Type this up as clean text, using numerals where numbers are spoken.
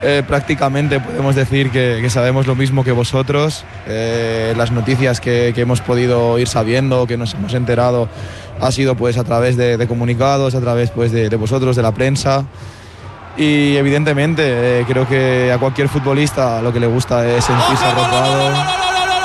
Prácticamente podemos decir que sabemos lo mismo que vosotros. Las noticias que hemos podido ir sabiendo, que nos hemos enterado, ha sido pues a través de comunicados, a través pues de vosotros, de la prensa. Y evidentemente creo que a cualquier futbolista lo que le gusta es sentirse arropado.